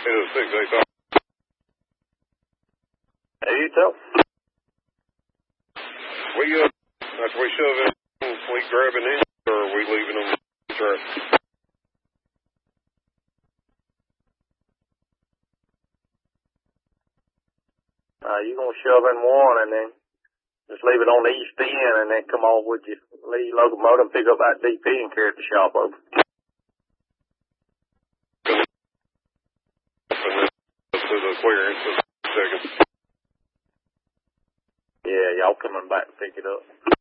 685. Hey, you tell. After we shove it, we grabbing in, or are we leaving on the track? You're going to shove in one and then just leave it on the east end and then come on with your lead locomotive and pick up that DP and carry it to shop over. To the clearance in a second. Yeah, y'all coming back to pick it up.